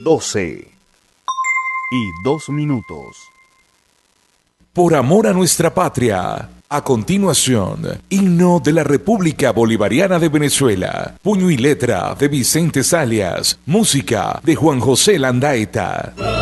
12:02. Por amor a nuestra patria. A continuación, himno de la República Bolivariana de Venezuela. Puño y letra de Vicente Salias. Música de Juan José Landaeta.